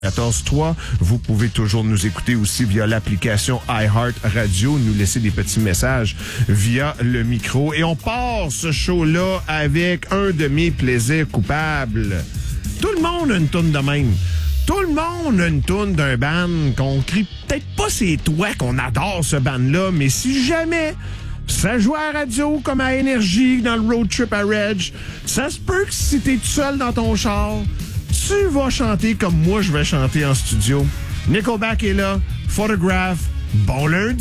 14.3. Vous pouvez toujours nous écouter aussi via l'application iHeart Radio, nous laisser des petits messages via le micro. Et on part ce show-là avec un de mes plaisirs coupables. Tout le monde a une toune de même. Tout le monde a une toune d'un band qu'on crie peut-être pas c'est toi qu'on adore ce band-là, mais si jamais ça joue à la radio comme à Énergie dans le road trip à Reg, ça se peut que si t'es tout seul dans ton char, tu vas chanter comme moi je vais chanter en studio. Nickelback est là, Photograph, bon lundi.